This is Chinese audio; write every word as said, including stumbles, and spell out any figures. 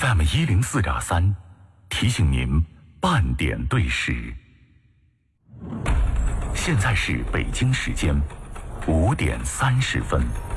F M 一零四点三，提醒您半点对时。现在是北京时间五点三十分。